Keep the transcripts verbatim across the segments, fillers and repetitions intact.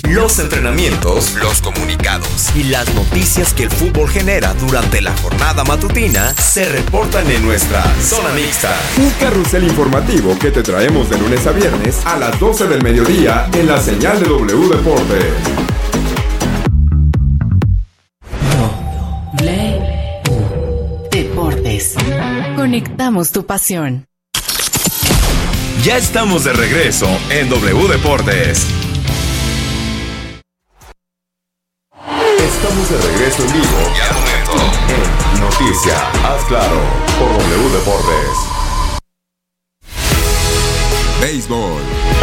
los entrenamientos, los comunicados y las noticias que el fútbol genera durante la jornada matutina se reportan en nuestra Zona Mixta. Un carrusel informativo que te traemos de lunes a viernes a las doce del mediodía en la señal de W Deportes. W Deportes. Conectamos tu pasión. Ya estamos de regreso en W Deportes. Estamos de regreso en vivo Y al momento en Noticia, haz claro, por W Deportes. Béisbol.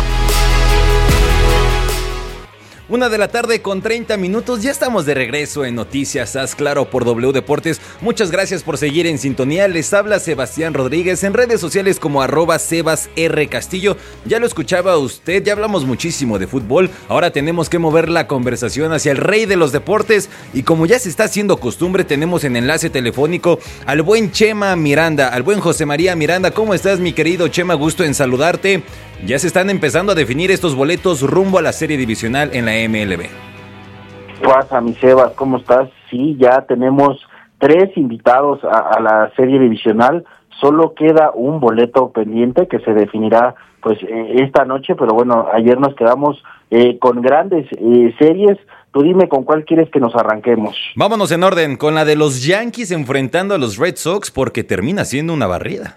Una de la tarde con treinta minutos, ya estamos de regreso en Noticias Haz Claro por W Deportes. Muchas gracias por seguir en sintonía. Les habla Sebastián Rodríguez en redes sociales como arroba Sebas R Castillo. Ya lo escuchaba usted, ya hablamos muchísimo de fútbol. Ahora tenemos que mover la conversación hacia el rey de los deportes. Y como ya se está haciendo costumbre, tenemos en enlace telefónico al buen Chema Miranda, al buen José María Miranda. ¿Cómo estás, mi querido Chema? Gusto en saludarte. Ya se están empezando a definir estos boletos rumbo a la serie divisional en la M L B. ¿Qué pasa, mi Sebas? ¿Cómo estás? Sí, ya tenemos tres invitados a, a la serie divisional. Solo queda un boleto pendiente que se definirá pues eh, esta noche, pero bueno, ayer nos quedamos eh, con grandes eh, series. Tú dime con cuál quieres que nos arranquemos. Vámonos en orden, con la de los Yankees enfrentando a los Red Sox, porque termina siendo una barrida.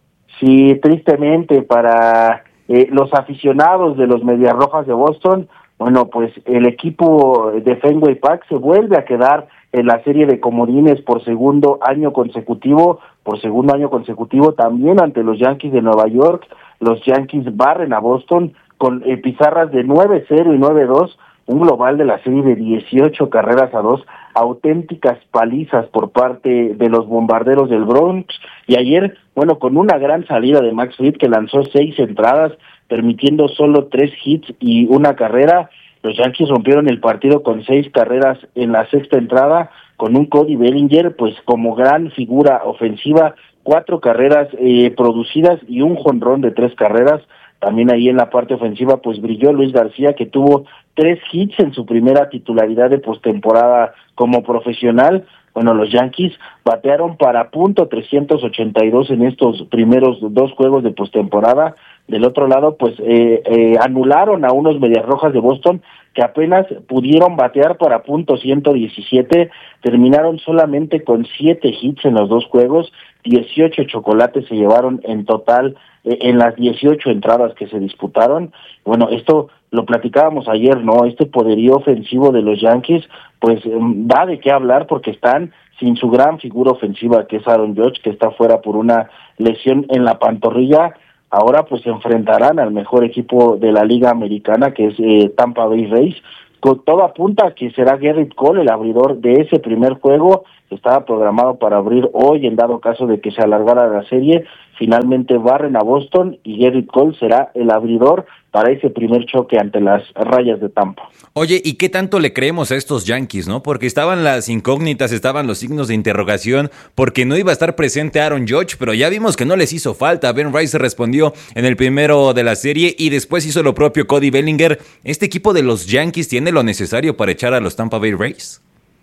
Sí, tristemente para eh, los aficionados de los Medias Rojas de Boston, bueno, pues el equipo de Fenway Park se vuelve a quedar en la serie de comodines por segundo año consecutivo, por segundo año consecutivo también ante los Yankees de Nueva York. Los Yankees barren a Boston con eh, pizarras de nueve cero y nueve dos, un global de la serie de dieciocho carreras a dos, auténticas palizas por parte de los bombarderos del Bronx. Y ayer, bueno, con una gran salida de Max Fried que lanzó seis entradas, permitiendo solo tres hits y una carrera, los Yankees rompieron el partido con seis carreras en la sexta entrada, con un Cody Bellinger, pues como gran figura ofensiva, cuatro carreras eh, producidas y un jonrón de tres carreras. También ahí en la parte ofensiva, pues brilló Luis García, que tuvo tres hits en su primera titularidad de postemporada como profesional. Bueno, los Yankees batearon para punto trescientos ochenta y dos en estos primeros dos juegos de postemporada. Del otro lado, pues eh, eh, anularon a unos Medias Rojas de Boston que apenas pudieron batear para punto ciento diecisiete, terminaron solamente con siete hits en los dos juegos, dieciocho chocolates se llevaron en total eh, en las dieciocho entradas que se disputaron. Bueno, esto lo platicábamos ayer, ¿no? Este poderío ofensivo de los Yankees, pues eh, da de qué hablar porque están sin su gran figura ofensiva que es Aaron Judge, que está fuera por una lesión en la pantorrilla. Ahora pues se enfrentarán al mejor equipo de la Liga Americana, que es eh, Tampa Bay Rays. Con todo apunta que será Gerrit Cole el abridor de ese primer juego. Estaba programado para abrir hoy en dado caso de que se alargara la serie. Finalmente barren a Boston y Gerrit Cole será el abridor para ese primer choque ante las Rayas de Tampa. Oye, ¿y qué tanto le creemos a estos Yankees, no? Porque estaban las incógnitas, estaban los signos de interrogación, porque no iba a estar presente Aaron Judge, pero ya vimos que no les hizo falta. Ben Rice respondió en el primero de la serie y después hizo lo propio Cody Bellinger. ¿Este equipo de los Yankees tiene lo necesario para echar a los Tampa Bay Rays?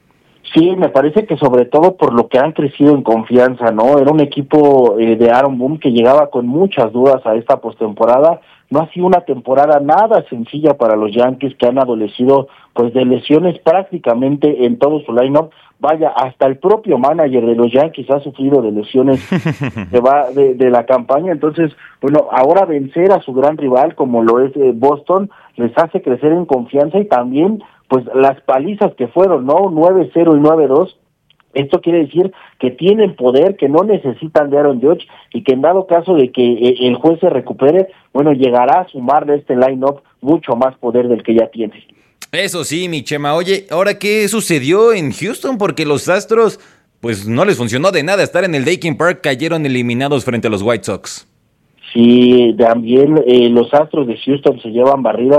Sí, me parece que sobre todo por lo que han crecido en confianza, ¿no? Era un equipo eh, de Aaron Boone que llegaba con muchas dudas a esta postemporada. No ha sido una temporada nada sencilla para los Yankees, que han adolecido pues de lesiones prácticamente en todo su line-up. Vaya, hasta el propio manager de los Yankees ha sufrido de lesiones que va de, de la campaña. Entonces, bueno, ahora vencer a su gran rival como lo es eh, Boston les hace crecer en confianza y también pues las palizas que fueron, ¿no? nueve cero y nueve dos. Esto quiere decir que tienen poder, que no necesitan de Aaron Judge y que en dado caso de que el juez se recupere, bueno, llegará a sumarle a este line-up mucho más poder del que ya tiene. Eso sí, mi Chema. Oye, ¿ahora qué sucedió en Houston? Porque los Astros, pues no les funcionó de nada estar en el Daykin Park, cayeron eliminados frente a los White Sox. Sí, también eh, los Astros de Houston se llevan barridas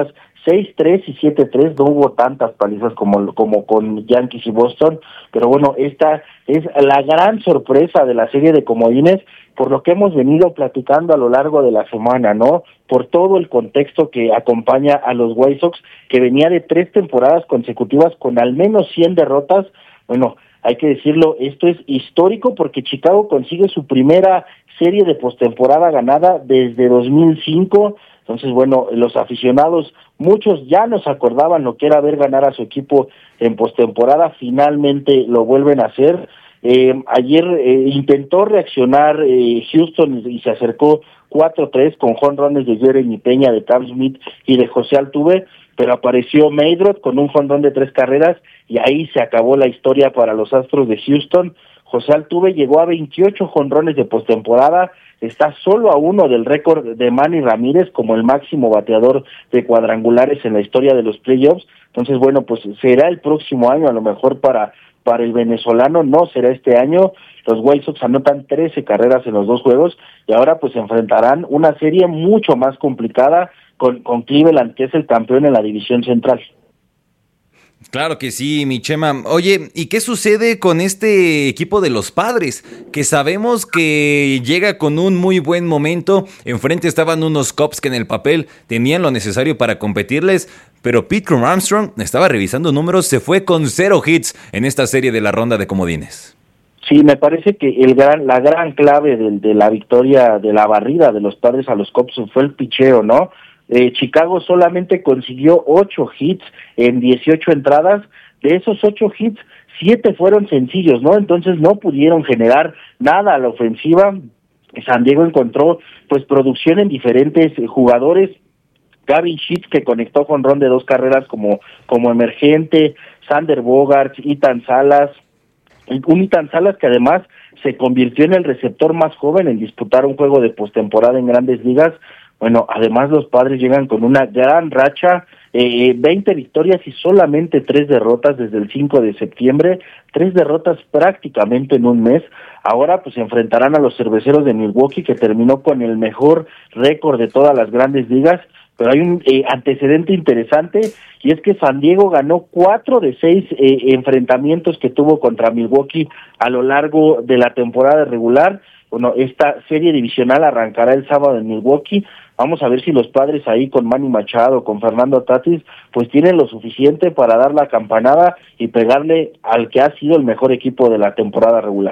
seis tres y siete tres, no hubo tantas palizas como, como con Yankees y Boston, pero bueno, esta es la gran sorpresa de la serie de comodines, por lo que hemos venido platicando a lo largo de la semana, ¿no? Por todo el contexto que acompaña a los White Sox, que venía de tres temporadas consecutivas con al menos cien derrotas. Bueno, hay que decirlo, esto es histórico porque Chicago consigue su primera serie de postemporada ganada desde dos mil cinco. Entonces, bueno, los aficionados, muchos ya nos acordaban lo que era ver ganar a su equipo en postemporada, finalmente lo vuelven a hacer. Eh, ayer eh, intentó reaccionar eh, Houston y se acercó cuatro tres con jonrones de Jeremy Peña, de Cam Smith y de José Altuve, pero apareció Meydroth con un jonrón de tres carreras y ahí se acabó la historia para los Astros de Houston. José Altuve llegó a veintiocho jonrones de postemporada, está solo a uno del récord de Manny Ramírez como el máximo bateador de cuadrangulares en la historia de los playoffs. Entonces, bueno, pues será el próximo año a lo mejor para, para el venezolano, no será este año. Los White Sox anotan trece carreras en los dos juegos y ahora pues enfrentarán una serie mucho más complicada con, con Cleveland, que es el campeón en la división central. Claro que sí, mi Chema. Oye, ¿y qué sucede con este equipo de los Padres? Que sabemos que llega con un muy buen momento. Enfrente estaban unos Cubs que en el papel tenían lo necesario para competirles, pero Pete Crow Armstrong estaba revisando números, se fue con cero hits en esta serie de la ronda de comodines. Sí, me parece que el gran, la gran clave de, de la victoria, de la barrida de los Padres a los Cubs fue el picheo, ¿no? Eh, Chicago solamente consiguió ocho hits en dieciocho entradas. De esos ocho hits, siete fueron sencillos, ¿no? Entonces no pudieron generar nada a la ofensiva. San Diego encontró pues producción en diferentes jugadores. Gavin Sheets, que conectó jonrón de dos carreras como, como emergente, Sander Bogaerts, Ethan Salas, un Ethan Salas que además se convirtió en el receptor más joven en disputar un juego de postemporada en Grandes Ligas. Bueno, además los Padres llegan con una gran racha, eh, veinte victorias y solamente tres derrotas desde el cinco de septiembre, tres derrotas prácticamente en un mes. Ahora pues se enfrentarán a los Cerveceros de Milwaukee, que terminó con el mejor récord de todas las Grandes Ligas, pero hay un eh, antecedente interesante, y es que San Diego ganó cuatro de seis eh, enfrentamientos que tuvo contra Milwaukee a lo largo de la temporada regular. Bueno, esta serie divisional arrancará el sábado en Milwaukee. Vamos a ver si los Padres ahí con Manny Machado, con Fernando Tatis, pues tienen lo suficiente para dar la campanada y pegarle al que ha sido el mejor equipo de la temporada regular.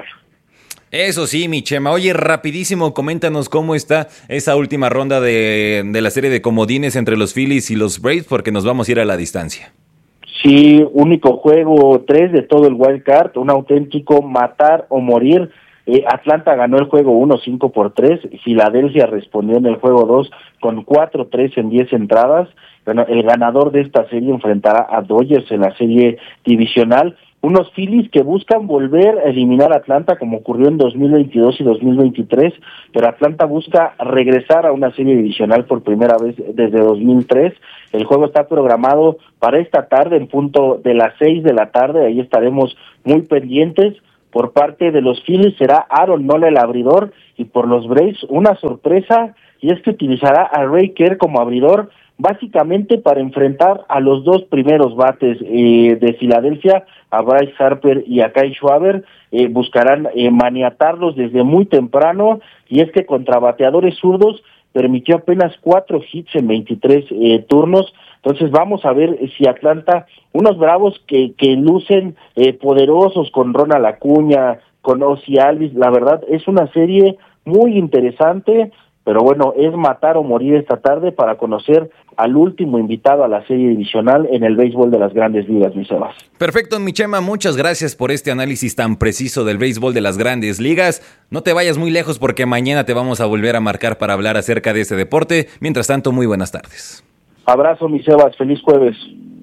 Eso sí, mi Chema. Oye, rapidísimo, coméntanos cómo está esa última ronda de, de la serie de comodines entre los Phillies y los Braves, porque nos vamos a ir a la distancia. Sí, único juego tres de todo el wild card, un auténtico matar o morir. Eh, Atlanta ganó el juego uno, cinco por tres, Filadelfia respondió en el juego dos con cuatro tres en diez entradas. Bueno, el ganador de esta serie enfrentará a Dodgers en la serie divisional. Unos Phillies que buscan volver a eliminar a Atlanta, como ocurrió en dos mil veintidós y dos mil veintitrés, pero Atlanta busca regresar a una serie divisional por primera vez desde dos mil tres. El juego está programado para esta tarde en punto de las seis de la tarde, ahí estaremos muy pendientes. Por parte de los Phillies será Aaron Nola el abridor, y por los Braves una sorpresa, y es que utilizará a Ray Kerr como abridor, básicamente para enfrentar a los dos primeros bates eh, de Filadelfia, a Bryce Harper y a Kyle Schwarber. Eh, buscarán eh, maniatarlos desde muy temprano, y es que contra bateadores zurdos permitió apenas cuatro hits en veintitrés eh, turnos. Entonces vamos a ver si Atlanta, unos Bravos que, que lucen eh, poderosos con Ronald Acuña, con Ozzie Alvis, la verdad es una serie muy interesante, pero bueno, es matar o morir esta tarde para conocer al último invitado a la serie divisional en el béisbol de las Grandes Ligas, mi Sebas. Perfecto, mi Chema, muchas gracias por este análisis tan preciso del béisbol de las Grandes Ligas. No te vayas muy lejos porque mañana te vamos a volver a marcar para hablar acerca de este deporte. Mientras tanto, muy buenas tardes. Abrazo, mi Sebas, feliz jueves.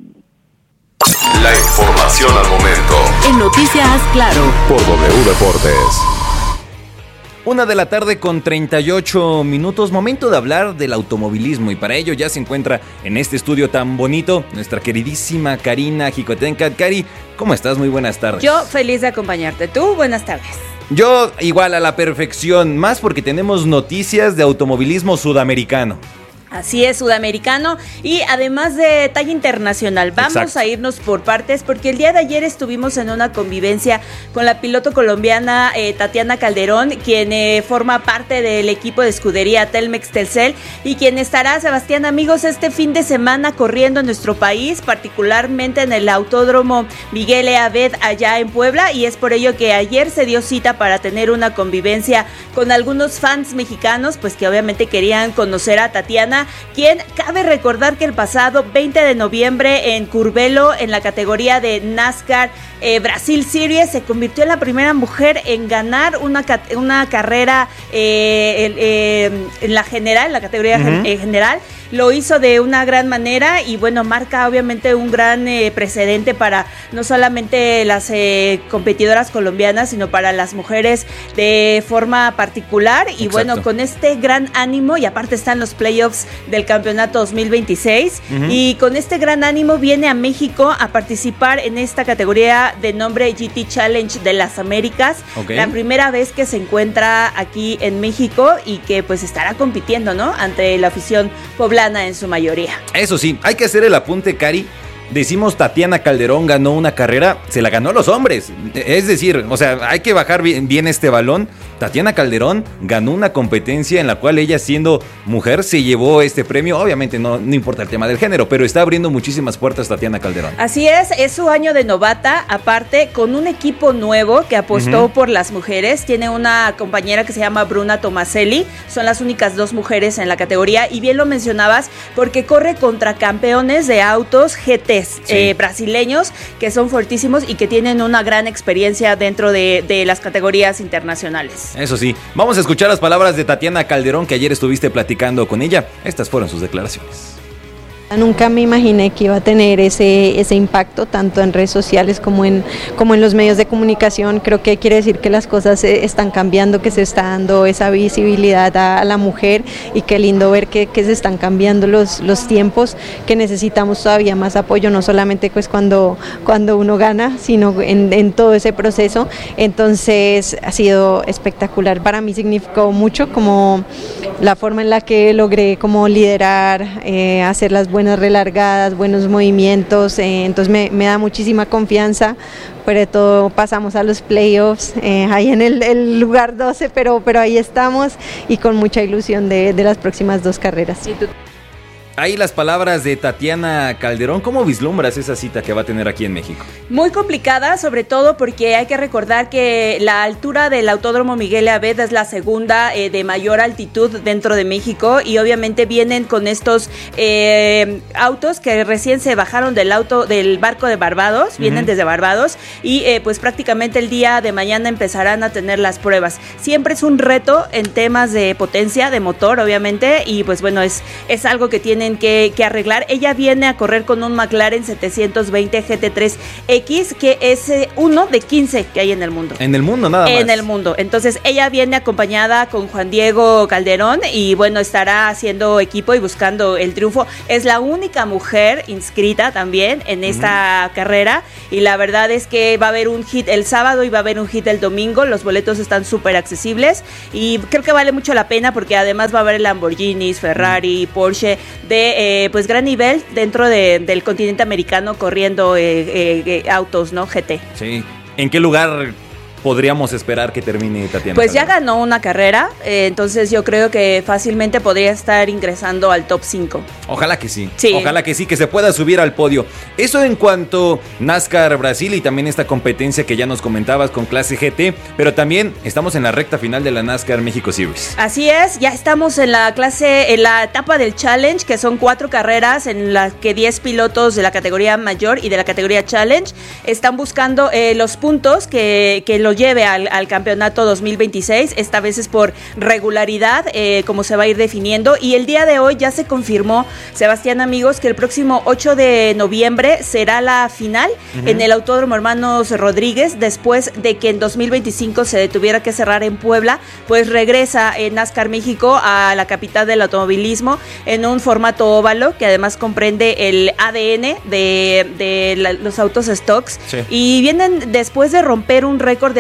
La información al momento. En Noticias Claro. Por W Deportes. Una de la tarde con treinta y ocho minutos, momento de hablar del automovilismo, y para ello ya se encuentra en este estudio tan bonito nuestra queridísima Karina Jicotenca. Cari, ¿cómo estás? Muy buenas tardes. Yo feliz de acompañarte. ¿Tú? Buenas tardes. Yo igual, a la perfección, más porque tenemos noticias de automovilismo sudamericano. Así es, sudamericano y además de talla internacional. Vamos Exacto. a irnos por partes porque el día de ayer estuvimos en una convivencia con la piloto colombiana eh, Tatiana Calderón, quien eh, forma parte del equipo de escudería Telmex Telcel y quien estará, Sebastián, amigos, este fin de semana corriendo en nuestro país, particularmente en el Autódromo Miguel E. Abed allá en Puebla, y es por ello que ayer se dio cita para tener una convivencia con algunos fans mexicanos, pues que obviamente querían conocer a Tatiana, quien cabe recordar que el pasado veinte de noviembre en Curvelo, en la categoría de NASCAR eh, Brasil Series, se convirtió en la primera mujer en ganar una, una carrera eh, eh, en la general, la categoría uh-huh. gen- general. Lo hizo de una gran manera y bueno, marca obviamente un gran eh, precedente para no solamente las eh, competidoras colombianas, sino para las mujeres de forma particular. Y Exacto. bueno, con este gran ánimo, y aparte están los playoffs del campeonato dos mil veintiséis, uh-huh. y con este gran ánimo viene a México a participar en esta categoría de nombre G T Challenge de las Américas, okay. la primera vez que se encuentra aquí en México y que pues estará compitiendo, ¿no?, ante la afición poblana en su mayoría. Eso sí, hay que hacer el apunte, Cari. Decimos Tatiana Calderón ganó una carrera, se la ganó a los hombres. Es decir, o sea, hay que bajar bien, bien este balón. Tatiana Calderón ganó una competencia en la cual ella, siendo mujer, se llevó este premio. Obviamente no, no importa el tema del género, pero está abriendo muchísimas puertas Tatiana Calderón. Así es, es su año de novata, aparte con un equipo nuevo que apostó uh-huh. por las mujeres. Tiene una compañera que se llama Bruna Tomaselli, son las únicas dos mujeres en la categoría, y bien lo mencionabas, porque corre contra campeones de autos G T sí. eh, brasileños, que son fuertísimos y que tienen una gran experiencia dentro de, de las categorías internacionales. Eso sí, vamos a escuchar las palabras de Tatiana Calderón, que ayer estuviste platicando con ella. Estas fueron sus declaraciones. Nunca me imaginé que iba a tener ese, ese impacto tanto en redes sociales como en, como en los medios de comunicación. Creo que quiere decir que las cosas están cambiando, que se está dando esa visibilidad a, a la mujer, y qué lindo ver que, que se están cambiando los, los tiempos, que necesitamos todavía más apoyo, no solamente pues cuando, cuando uno gana, sino en, en todo ese proceso. Entonces ha sido espectacular. Para mí significó mucho como la forma en la que logré como liderar, eh, hacer las buenas buenas relargadas, buenos movimientos, eh, entonces me, me da muchísima confianza. Sobre todo pasamos a los playoffs, eh, ahí en el, el lugar doce, pero, pero ahí estamos y con mucha ilusión de, de las próximas dos carreras. ¿Y tú? Ahí las palabras de Tatiana Calderón. ¿Cómo vislumbras esa cita que va a tener aquí en México? Muy complicada, sobre todo porque hay que recordar que la altura del Autódromo Miguel E. Abed es la segunda eh, de mayor altitud dentro de México, y obviamente vienen con estos eh, autos que recién se bajaron del auto del barco de Barbados, vienen uh-huh. desde Barbados, y eh, pues prácticamente el día de mañana empezarán a tener las pruebas. Siempre es un reto en temas de potencia, de motor, obviamente, y pues bueno, es, es algo que tiene Que, que arreglar. Ella viene a correr con un McLaren setecientos veinte G T tres X, que es eh, uno de quince que hay en el mundo. En el mundo, nada más. En el mundo. Entonces, ella viene acompañada con Juan Diego Calderón y, bueno, estará haciendo equipo y buscando el triunfo. Es la única mujer inscrita también en esta uh-huh. carrera, y la verdad es que va a haber un hit el sábado y va a haber un hit el domingo. Los boletos están súper accesibles y creo que vale mucho la pena, porque además va a haber Lamborghinis, Ferrari, uh-huh. Porsche, de eh, pues gran nivel dentro de, del continente americano, corriendo eh, eh, eh, autos, ¿no? G T. Sí. ¿En qué lugar podríamos esperar que termine Tatiana? Pues ya Calderón? ganó una carrera, eh, entonces yo creo que fácilmente podría estar ingresando al top cinco. Ojalá que sí. sí. Ojalá que sí, que se pueda subir al podio. Eso en cuanto NASCAR Brasil y también esta competencia que ya nos comentabas con clase G T, pero también estamos en la recta final de la NASCAR México Series. Así es, ya estamos en la clase, en la etapa del Challenge, que son cuatro carreras en las que diez pilotos de la categoría mayor y de la categoría Challenge están buscando eh, los puntos que, que lo lleve al, al campeonato dos mil veintiséis. Esta vez es por regularidad, eh, como se va a ir definiendo, y el día de hoy ya se confirmó, Sebastián, amigos, que el próximo ocho de noviembre será la final uh-huh. en el Autódromo Hermanos Rodríguez, después de que en dos mil veinticinco se tuviera que cerrar en Puebla. Pues regresa en NASCAR México a la capital del automovilismo en un formato óvalo, que además comprende el A D N de, de la, los autos stocks, sí. y vienen después de romper un récord de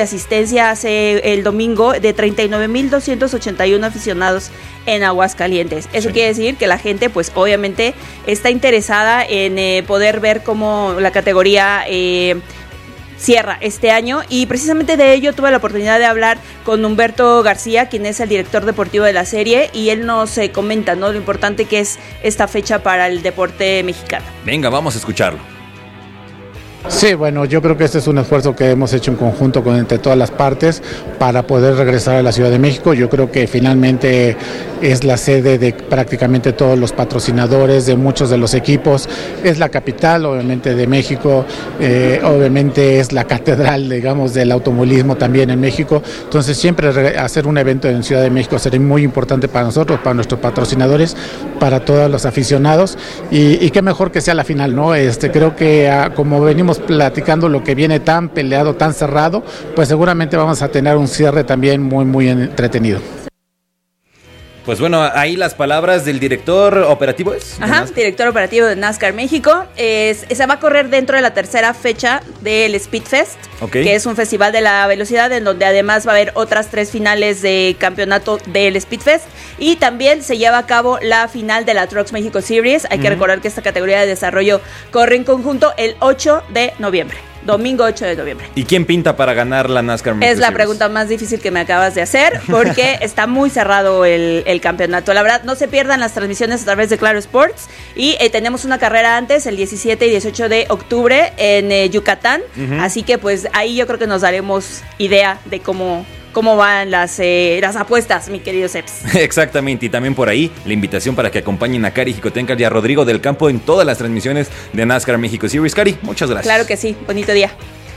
de asistencia hace el domingo de treinta y nueve mil doscientos ochenta y uno aficionados en Aguascalientes. Eso sí. Quiere decir que la gente, pues obviamente, está interesada en eh, poder ver cómo la categoría eh, cierra este año, y precisamente de ello tuve la oportunidad de hablar con Humberto García, quien es el director deportivo de la serie, y él nos eh, comenta, ¿no?, lo importante que es esta fecha para el deporte mexicano. Venga, vamos a escucharlo. Sí, bueno, yo creo que este es un esfuerzo que hemos hecho en conjunto con entre todas las partes para poder regresar a la Ciudad de México. Yo creo que finalmente es la sede de prácticamente todos los patrocinadores de muchos de los equipos. Es la capital, obviamente, de México, eh, obviamente es la catedral, digamos, del automovilismo también en México. Entonces siempre hacer un evento en Ciudad de México sería muy importante para nosotros, para nuestros patrocinadores, para todos los aficionados, y, y qué mejor que sea la final, ¿no? Este, creo que ah, como venimos platicando lo que viene tan peleado, tan cerrado, pues seguramente vamos a tener un cierre también muy, muy entretenido. Pues bueno, ahí las palabras del director operativo es. Ajá, director operativo de NASCAR México. Es, se va a correr dentro de la tercera fecha del Speed Fest, okay, que es un festival de la velocidad en donde además va a haber otras tres finales de campeonato del Speed Fest, y también se lleva a cabo la final de la Trucks México Series. Hay uh-huh. que recordar que esta categoría de desarrollo corre en conjunto el ocho de noviembre. Domingo ocho de noviembre. ¿Y quién pinta para ganar la NASCAR México Es la Series? Pregunta más difícil que me acabas de hacer, porque está muy cerrado el, el campeonato. La verdad, no se pierdan las transmisiones a través de Claro Sports. Y eh, tenemos una carrera antes, el diecisiete y dieciocho de octubre en eh, Yucatán. Uh-huh. Así que pues ahí yo creo que nos daremos idea de cómo... cómo van las, eh, las apuestas, mi querido Seps. Exactamente, y también por ahí la invitación para que acompañen a Cari Jicotenca y a Rodrigo del Campo en todas las transmisiones de NASCAR México Series. Cari, muchas gracias. Claro que sí, bonito día.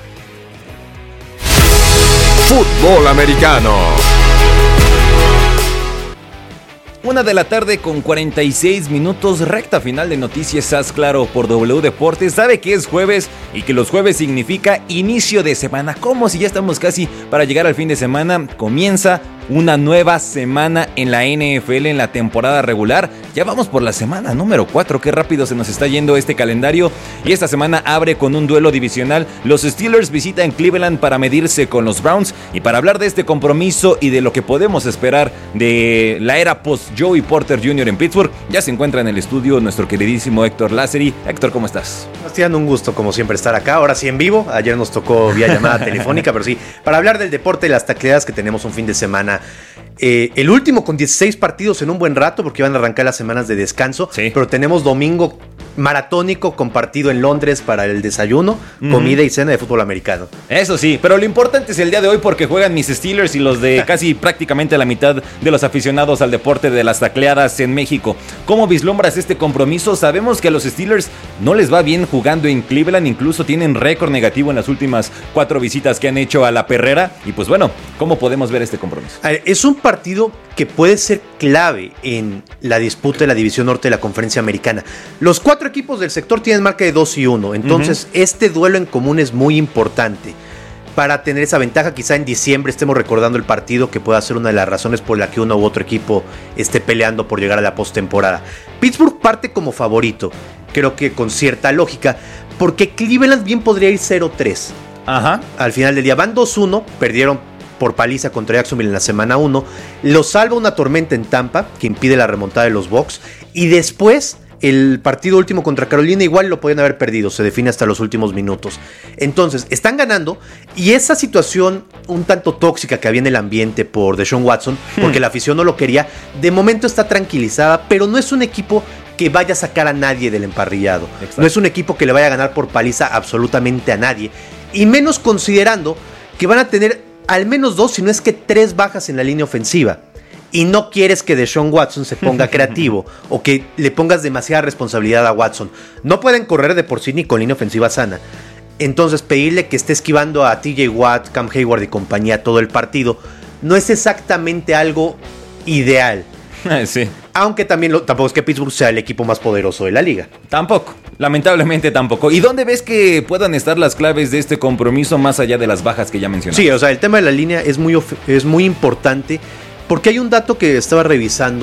Fútbol americano. Una de la tarde con cuarenta y seis minutos, recta final de Noticias Haz Claro por W Deportes. Sabe que es jueves y que los jueves significa inicio de semana. Como si ya estamos casi para llegar al fin de semana. Comienza una nueva semana en la N F L en la temporada regular. Ya vamos por la semana número cuatro. Qué rápido se nos está yendo este calendario. Y esta semana abre con un duelo divisional. Los Steelers visitan Cleveland para medirse con los Browns. Y para hablar de este compromiso y de lo que podemos esperar de la era post Joey Porter junior en Pittsburgh, ya se encuentra en el estudio nuestro queridísimo Héctor Lázari. Héctor, ¿cómo estás? Sebastián, un gusto como siempre estar acá, ahora sí en vivo. Ayer nos tocó vía llamada telefónica, pero sí, para hablar del deporte y las tacleadas que tenemos un fin de semana. Eh, el último con dieciséis partidos en un buen rato, porque van a arrancar las semanas de descanso, sí. Pero tenemos domingo maratónico compartido en Londres para el desayuno, uh-huh. comida y cena de fútbol americano. Eso sí, pero lo importante es el día de hoy porque juegan mis Steelers y los de casi prácticamente la mitad de los aficionados al deporte de las tacleadas en México. ¿Cómo vislumbras este compromiso? Sabemos que a los Steelers no les va bien jugando en Cleveland, incluso tienen récord negativo en las últimas cuatro visitas que han hecho a la perrera. Y pues bueno, ¿cómo podemos ver este compromiso? A ver, es un partido que puede ser clave en la disputa de la División Norte de la Conferencia Americana. Los cuatro equipos del sector tienen marca de dos y uno, entonces uh-huh. este duelo en común es muy importante para tener esa ventaja. Quizá en diciembre estemos recordando el partido que pueda ser una de las razones por la que uno u otro equipo esté peleando por llegar a la postemporada. Pittsburgh parte como favorito, creo que con cierta lógica, porque Cleveland bien podría ir cero tres. Ajá. Al final del día van dos uno, perdieron por paliza contra Jacksonville en la semana uno, lo salva una tormenta en Tampa que impide la remontada de los Bucs, y después el partido último contra Carolina igual lo podían haber perdido, se define hasta los últimos minutos. Entonces están ganando, y esa situación un tanto tóxica que había en el ambiente por Deshaun Watson, porque hmm. la afición no lo quería, de momento está tranquilizada, pero no es un equipo que vaya a sacar a nadie del emparrillado. Exacto. No es un equipo que le vaya a ganar por paliza absolutamente a nadie, y menos considerando que van a tener al menos dos, si no es que tres bajas en la línea ofensiva. Y no quieres que Deshaun Watson se ponga creativo o que le pongas demasiada responsabilidad a Watson. No pueden correr de por sí ni con línea ofensiva sana. Entonces pedirle que esté esquivando a T J Watt, Cam Hayward y compañía todo el partido no es exactamente algo ideal. Sí. Aunque también lo, tampoco es que Pittsburgh sea el equipo más poderoso de la liga. Tampoco, lamentablemente tampoco. ¿Y dónde ves que puedan estar las claves de este compromiso más allá de las bajas que ya mencionaste? Sí, o sea, el tema de la línea es muy, es muy importante, porque hay un dato que estaba revisando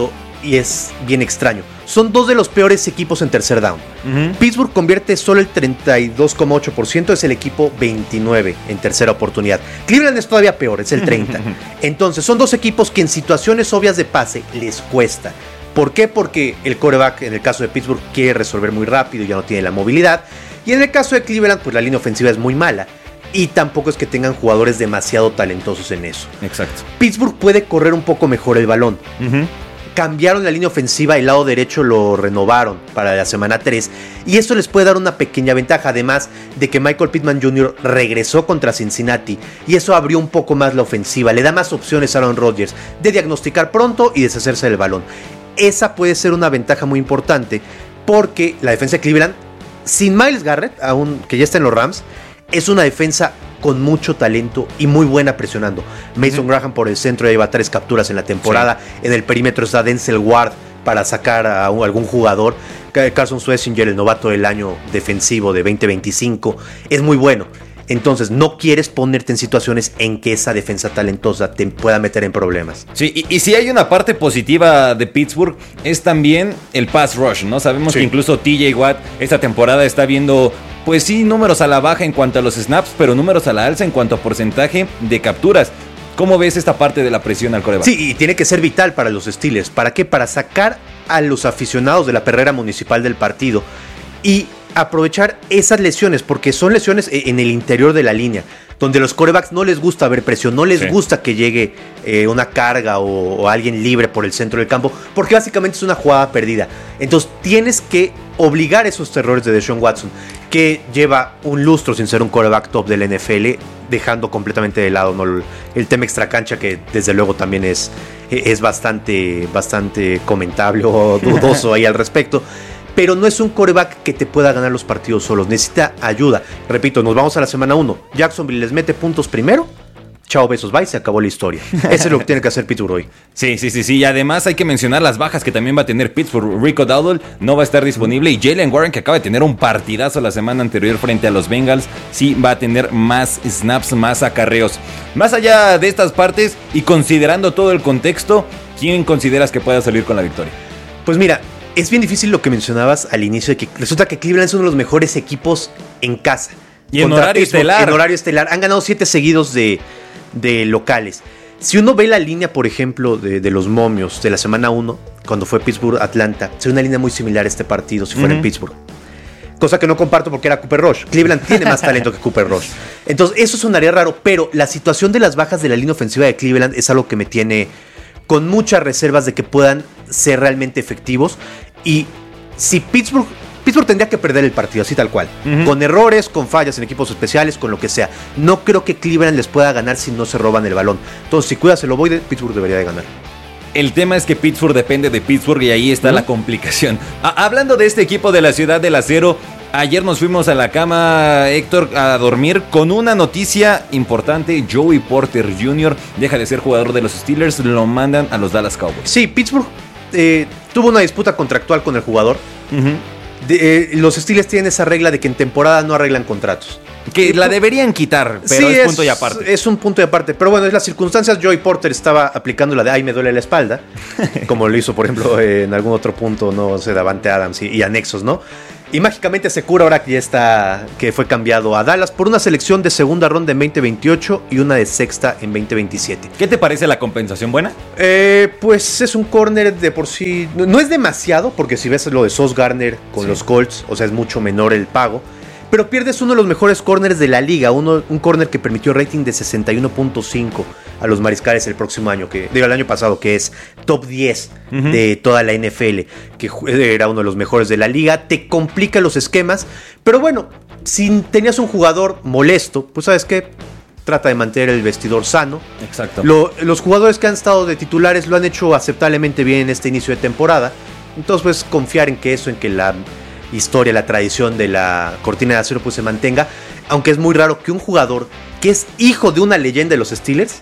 y es bien extraño. Son dos de los peores equipos en tercer down. Uh-huh. Pittsburgh convierte solo el treinta y dos coma ocho por ciento, es el equipo veintinueve en tercera oportunidad. Cleveland es todavía peor, es el treinta. Entonces, son dos equipos que en situaciones obvias de pase les cuesta. ¿Por qué? Porque el quarterback, en el caso de Pittsburgh, quiere resolver muy rápido, ya no tiene la movilidad. Y en el caso de Cleveland, pues la línea ofensiva es muy mala. Y tampoco es que tengan jugadores demasiado talentosos en eso. Exacto. Pittsburgh puede correr un poco mejor el balón. Uh-huh. Cambiaron la línea ofensiva, el lado derecho lo renovaron para la semana tres. Y eso les puede dar una pequeña ventaja. Además de que Michael Pittman junior regresó contra Cincinnati. Y eso abrió un poco más la ofensiva. Le da más opciones a Aaron Rodgers de diagnosticar pronto y deshacerse del balón. Esa puede ser una ventaja muy importante. Porque la defensa de Cleveland, sin Myles Garrett, aún que ya está en los Rams, es una defensa con mucho talento y muy buena presionando. Mason uh-huh. Graham por el centro lleva tres capturas en la temporada. Sí. En el perímetro está Denzel Ward para sacar a un, algún jugador. Carson Schlesinger, el novato del año defensivo de veinte veinticinco, es muy bueno. Entonces no quieres ponerte en situaciones en que esa defensa talentosa te pueda meter en problemas. Sí, y, y si hay una parte positiva de Pittsburgh es también el pass rush, ¿no? Sabemos sí. que incluso T J Watt esta temporada está viendo, pues sí, números a la baja en cuanto a los snaps, pero números a la alza en cuanto a porcentaje de capturas. ¿Cómo ves esta parte de la presión al quarterback? Sí, y tiene que ser vital para los Steelers. ¿Para qué? Para sacar a los aficionados de la perrera municipal del partido y aprovechar esas lesiones, porque son lesiones en el interior de la línea, donde los quarterbacks no les gusta ver presión, no les sí. gusta que llegue eh, una carga o, o alguien libre por el centro del campo, porque básicamente es una jugada perdida. Entonces tienes que obligar esos errores de Deshaun Watson, que lleva un lustro sin ser un quarterback top del N F L, dejando completamente de lado, ¿no? el, el tema extracancha, que desde luego también es, es bastante, bastante comentable o dudoso ahí al respecto. Pero no es un quarterback que te pueda ganar los partidos solos. Necesita ayuda. Repito, nos vamos a la semana uno. Jacksonville les mete puntos primero. Chao, besos, bye, se acabó la historia. Eso es lo que tiene que hacer Pittsburgh hoy. Sí, sí, sí, sí. Y además hay que mencionar las bajas que también va a tener Pittsburgh. Rico Dowdle no va a estar disponible. Y Jalen Warren, que acaba de tener un partidazo la semana anterior frente a los Bengals, sí va a tener más snaps, más acarreos. Más allá de estas partes y considerando todo el contexto, ¿quién consideras que pueda salir con la victoria? Pues mira, es bien difícil lo que mencionabas al inicio, de que resulta que Cleveland es uno de los mejores equipos en casa. Y en horario Pittsburgh, estelar. En horario estelar. Han ganado siete seguidos de, de locales. Si uno ve la línea, por ejemplo, de, de los momios de la semana uno, cuando fue Pittsburgh-Atlanta, es una línea muy similar a este partido, si fuera uh-huh. en Pittsburgh. Cosa que no comparto porque era Cooper Rush. Cleveland tiene más talento que Cooper Rush. Entonces, eso sonaría raro, pero la situación de las bajas de la línea ofensiva de Cleveland es algo que me tiene con muchas reservas de que puedan ser realmente efectivos. Y si Pittsburgh Pittsburgh tendría que perder el partido, así tal cual, uh-huh. con errores, con fallas en equipos especiales, con lo que sea. No creo que Cleveland les pueda ganar si no se roban el balón. Entonces, si cuidas el ovoide, Pittsburgh debería de ganar. El tema es que Pittsburgh depende de Pittsburgh y ahí está uh-huh. la complicación. A- hablando de este equipo de la Ciudad del Acero, ayer nos fuimos a la cama, Héctor, a dormir con una noticia importante. Joey Porter junior deja de ser jugador de los Steelers, lo mandan a los Dallas Cowboys. Sí, Pittsburgh eh, tuvo una disputa contractual con el jugador. Uh-huh. De, eh, los Steelers tienen esa regla de que en temporada no arreglan contratos. Que la deberían quitar, pero sí, es, es punto y aparte. Es un punto y aparte. Pero bueno, en las circunstancias, Joey Porter estaba aplicando la de ay, me duele la espalda. Como lo hizo, por ejemplo, eh, en algún otro punto, no sé, Davante Adams y, y anexos, ¿no? Y mágicamente se cura ahora que ya está, que fue cambiado a Dallas por una selección de segunda ronda en veinte veintiocho y una de sexta en veinte veintisiete. ¿Qué te parece la compensación buena? Eh, pues es un corner de por sí. No, no es demasiado, porque si ves lo de Sauce Gardner con sí. los Colts, o sea, es mucho menor el pago. Pero pierdes uno de los mejores corners de la liga, uno, un corner que permitió rating de sesenta y uno punto cinco a los Mariscales el próximo año, que digo el año pasado, que es top diez uh-huh. de toda la N F L, que era uno de los mejores de la liga. Te complica los esquemas, pero bueno, si tenías un jugador molesto, pues ¿sabes qué? Trata de mantener el vestidor sano. Exacto. Lo, los jugadores que han estado de titulares lo han hecho aceptablemente bien en este inicio de temporada. Entonces, pues confiar en que eso, en que la historia, la tradición de la cortina de acero pues se mantenga, aunque es muy raro que un jugador que es hijo de una leyenda de los Steelers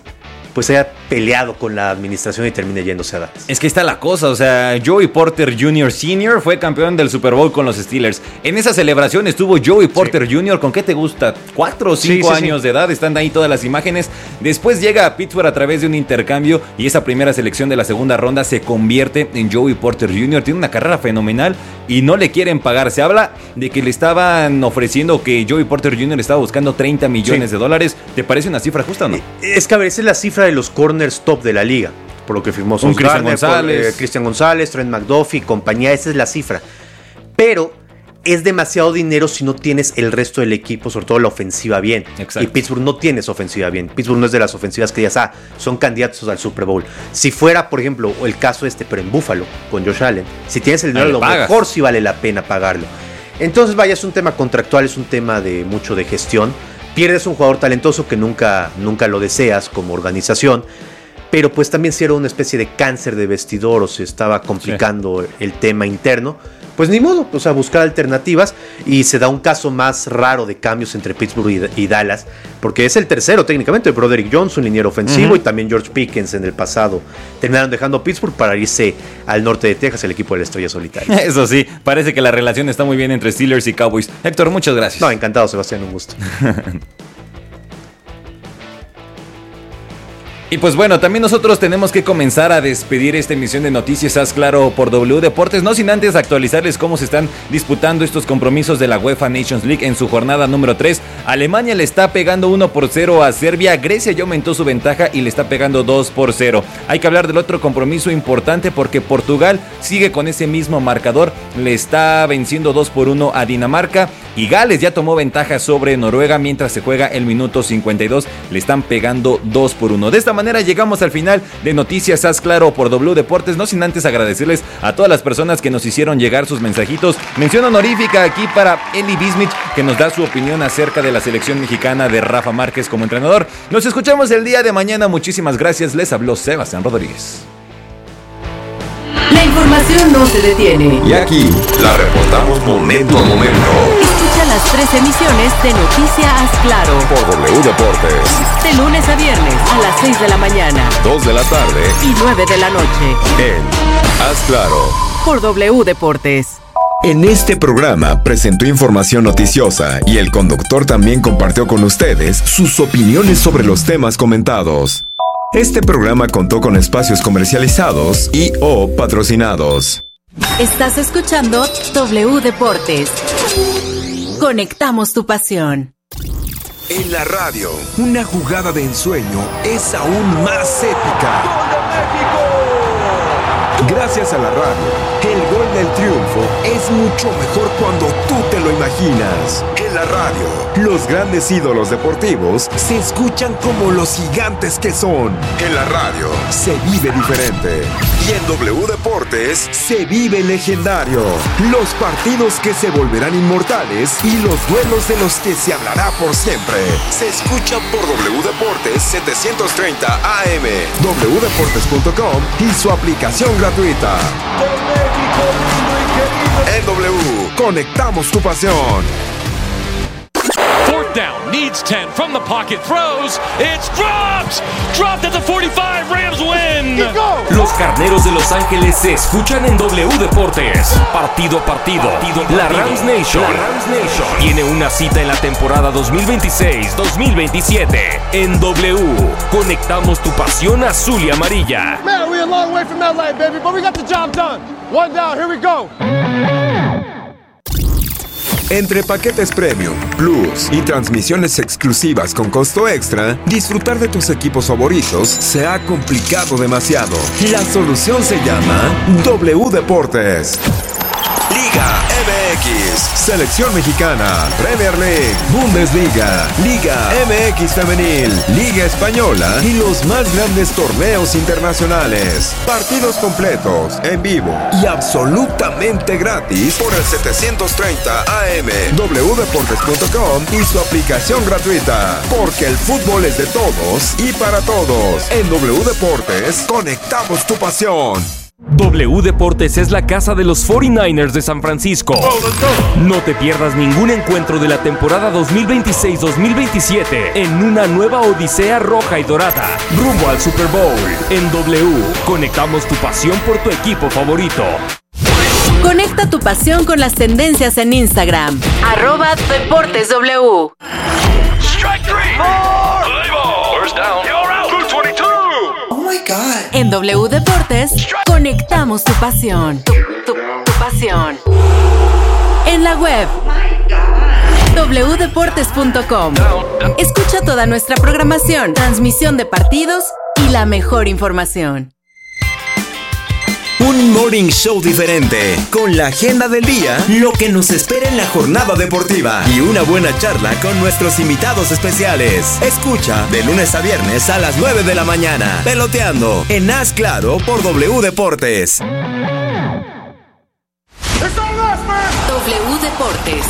pues haya peleado con la administración y termine yéndose a Dallas. Es que está la cosa, o sea, Joey Porter junior senior fue campeón del Super Bowl con los Steelers. En esa celebración estuvo Joey Porter sí. junior, ¿con qué te gusta? Cuatro o cinco sí, sí, años sí. de edad, están ahí todas las imágenes. Después llega a Pittsburgh a través de un intercambio y esa primera selección de la segunda ronda se convierte en Joey Porter junior Tiene una carrera fenomenal y no le quieren pagar. Se habla de que le estaban ofreciendo, que Joey Porter junior estaba buscando treinta millones sí. de dólares. ¿Te parece una cifra justa o no? Es que a ver, esa es la cifra de los corners top de la liga, por lo que firmó Sauce Cristian González, eh, Cristian González, Trent McDuffie, compañía, esa es la cifra. Pero es demasiado dinero si no tienes el resto del equipo, sobre todo la ofensiva bien. Exacto. Y Pittsburgh no tienes ofensiva bien. Pittsburgh no es de las ofensivas que digas, ah, son candidatos al Super Bowl. Si fuera, por ejemplo, el caso este, pero en Buffalo, con Josh Allen, si tienes el dinero, a lo mejor sí vale la pena pagarlo. Entonces, vaya, es un tema contractual, es un tema de mucho de gestión. Pierdes un jugador talentoso que nunca, nunca lo deseas como organización, pero pues también si era una especie de cáncer de vestidor o se estaba complicando sí. el tema interno, pues ni modo, o sea, buscar alternativas, y se da un caso más raro de cambios entre Pittsburgh y, y Dallas, porque es el tercero técnicamente, Broderick Jones, un liniero ofensivo, uh-huh. y también George Pickens en el pasado terminaron dejando Pittsburgh para irse al norte de Texas, el equipo de la estrella solitaria. Eso sí, parece que la relación está muy bien entre Steelers y Cowboys. Héctor, muchas gracias. No, encantado, Sebastián, un gusto. Y pues bueno, también nosotros tenemos que comenzar a despedir esta emisión de Noticias Haz Claro por W Deportes, no sin antes actualizarles cómo se están disputando estos compromisos de la UEFA Nations League en su jornada número tres. Alemania le está pegando uno por cero a Serbia, Grecia ya aumentó su ventaja y le está pegando dos por cero. Hay que hablar del otro compromiso importante porque Portugal sigue con ese mismo marcador, le está venciendo dos por uno a Dinamarca, y Gales ya tomó ventaja sobre Noruega mientras se juega el minuto cincuenta y dos, le están pegando dos por uno. De esta manera llegamos al final de Noticias Haz Claro por W Deportes, no sin antes agradecerles a todas las personas que nos hicieron llegar sus mensajitos. Mención honorífica aquí para Eli Bismich, que nos da su opinión acerca de la selección mexicana de Rafa Márquez como entrenador. Nos escuchamos el día de mañana, muchísimas gracias, les habló Sebastián Rodríguez. La información no se detiene. Y aquí la reportamos momento a momento. Escucha las tres emisiones de Noticias Haz Claro por W Deportes. De lunes a viernes a las seis de la mañana, dos de la tarde y nueve de la noche. En Haz Claro por W Deportes. En este programa presentó información noticiosa y el conductor también compartió con ustedes sus opiniones sobre los temas comentados. Este programa contó con espacios comercializados y o patrocinados. Estás escuchando W Deportes. Conectamos tu pasión. En la radio, una jugada de ensueño es aún más épica. ¡Gol de México! Gracias a la radio, el gol del triunfo es mucho mejor cuando tú te lo imaginas. En la radio, los grandes ídolos deportivos se escuchan como los gigantes que son. En la radio se vive diferente. Y en W Deportes se vive legendario. Los partidos que se volverán inmortales y los duelos de los que se hablará por siempre. Se escuchan por W Deportes setecientos treinta A M, w deportes punto com y su aplicación gratuita. En W, conectamos tu pasión. Fourth down, needs ten from the pocket, throws, it's dropped! Dropped at the forty-five, Rams win! Los Carneros de Los Ángeles se escuchan en W Deportes. Partido a partido, partido, partido. La Rams Nation, la Rams Nation tiene una cita en la temporada dos mil veintiséis dos mil veintisiete. En W, conectamos tu pasión azul y amarilla. Man, we're a long way from L A, baby, but we got the job done. One down, here we go. Entre paquetes premium, plus y transmisiones exclusivas con costo extra, disfrutar de tus equipos favoritos se ha complicado demasiado. La solución se llama W Deportes. Liga M X, Selección Mexicana, Premier League, Bundesliga, Liga M X Femenil, Liga Española y los más grandes torneos internacionales. Partidos completos, en vivo y absolutamente gratis por el setecientos treinta A M, w deportes punto com y su aplicación gratuita. Porque el fútbol es de todos y para todos. En W Deportes, conectamos tu pasión. W Deportes es la casa de los cuarenta y nueve ers de San Francisco. No te pierdas ningún encuentro de la temporada dos mil veintiséis dos mil veintisiete en una nueva odisea roja y dorada, rumbo al Super Bowl. En W, conectamos tu pasión por tu equipo favorito. Conecta tu pasión con las tendencias en Instagram. Arroba Deportes W. Strike three. More. First down. You're out. two twenty-two. Oh my God. En W Deportes, conectamos tu pasión. Tu, tu, tu pasión. En la web. doble u deportes punto com. Escucha toda nuestra programación, transmisión de partidos y la mejor información. Un morning show diferente, con la agenda del día, lo que nos espera en la jornada deportiva y una buena charla con nuestros invitados especiales. Escucha de lunes a viernes a las nueve de la mañana, Peloteando, en Haz Claro por W Deportes. W Deportes.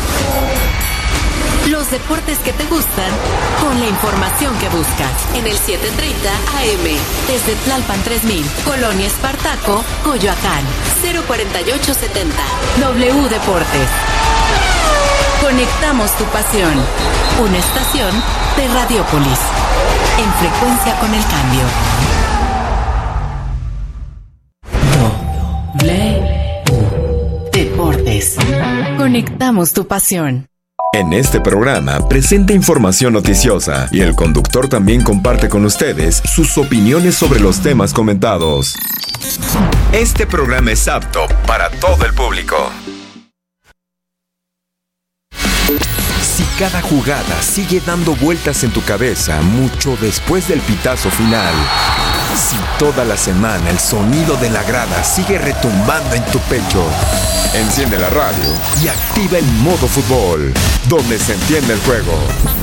Los deportes que te gustan, con la información que buscas. En el setecientos treinta A M, desde Tlalpan tres mil, Colonia Espartaco, Coyoacán, cero cuarenta y ocho setenta. W Deportes. Conectamos tu pasión. Una estación de Radiópolis. En frecuencia con el cambio. W Deportes. Conectamos tu pasión. En este programa presenta información noticiosa y el conductor también comparte con ustedes sus opiniones sobre los temas comentados. Este programa es apto para todo el público. Si cada jugada sigue dando vueltas en tu cabeza mucho después del pitazo final, si toda la semana el sonido de la grada sigue retumbando en tu pecho, enciende la radio y activa el modo fútbol, donde se entiende el juego.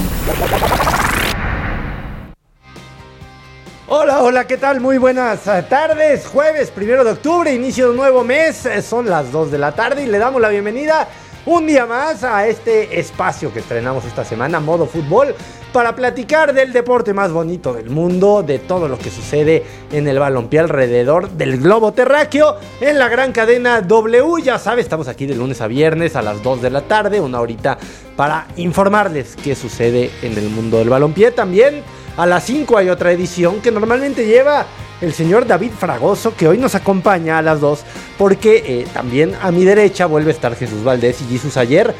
Hola, hola, ¿qué tal? Muy buenas tardes. Jueves primero de octubre, inicio de un nuevo mes. Son las dos de la tarde y le damos la bienvenida un día más a este espacio que estrenamos esta semana, Modo Fútbol, para platicar del deporte más bonito del mundo, de todo lo que sucede en el balompié alrededor del globo terráqueo, en la gran cadena W. Ya sabes, estamos aquí de lunes a viernes a las dos de la tarde, una horita para informarles qué sucede en el mundo del balompié. También a las cinco hay otra edición que normalmente lleva el señor David Fragoso, que hoy nos acompaña a las dos, porque eh, también a mi derecha vuelve a estar Jesús Valdés y Jesús. Ayer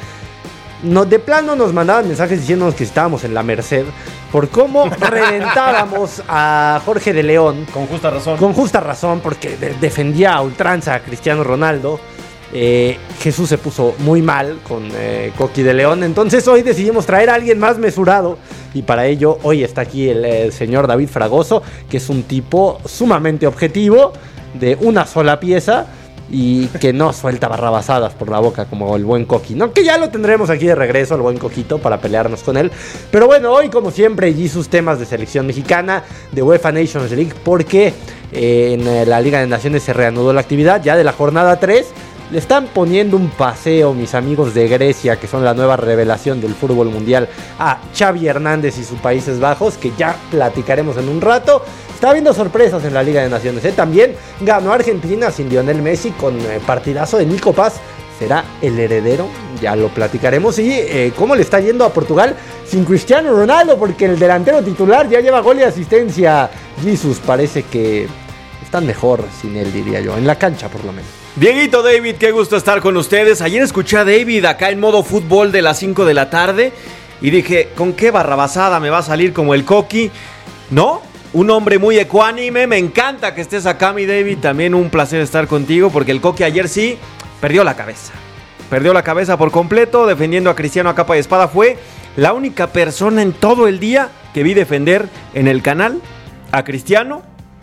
no, de plano nos mandaban mensajes diciéndonos que estábamos en la Merced por cómo reventábamos a Jorge de León. Con justa razón. Con justa razón, porque de- defendía a ultranza a Cristiano Ronaldo. Eh, Jesús se puso muy mal con eh, Coqui de León. Entonces hoy decidimos traer a alguien más mesurado, y para ello hoy está aquí el, el señor David Fragoso, que es un tipo sumamente objetivo, de una sola pieza y que no suelta barrabasadas por la boca como el buen Coqui, ¿no? Que ya lo tendremos aquí de regreso, el buen Coquito, para pelearnos con él. Pero bueno, hoy como siempre y sus temas de selección mexicana, de UEFA Nations League, porque eh, en la Liga de Naciones se reanudó la actividad ya de la jornada tres. Le están poniendo un paseo mis amigos de Grecia, que son la nueva revelación del fútbol mundial, a Xavi Hernández y sus Países Bajos, que ya platicaremos en un rato. Está habiendo sorpresas en la Liga de Naciones, ¿eh? También ganó Argentina sin Lionel Messi con eh, partidazo de Nico Paz. ¿Será el heredero? Ya lo platicaremos. Y eh, cómo le está yendo a Portugal sin Cristiano Ronaldo, porque el delantero titular ya lleva gol y asistencia. Jesús, parece que están mejor sin él, diría yo, en la cancha por lo menos. Dieguito, David, qué gusto estar con ustedes. Ayer escuché a David acá en Modo Fútbol de las cinco de la tarde y dije, ¿con qué barrabasada me va a salir como el Coqui? ¿No? Un hombre muy ecuánime. Me encanta que estés acá, mi David. También un placer estar contigo, porque el Coqui ayer sí perdió la cabeza. Perdió la cabeza por completo defendiendo a Cristiano a capa y espada. Fue la única persona en todo el día que vi defender en el canal a Cristiano.